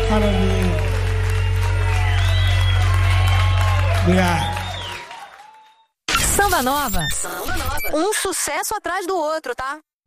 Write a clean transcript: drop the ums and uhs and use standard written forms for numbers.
Maravilha. Obrigado. Samba Nova. Um sucesso atrás do outro, tá?